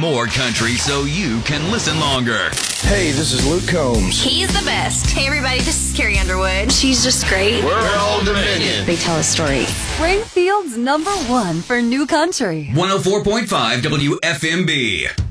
more country so you can listen longer. Hey, this is Luke Combs. He's the best. Hey, everybody, this is Carrie Underwood. She's just great. We're Old Dominion. They tell a story. Springfield's #1 for new country. 104.5 WFMB.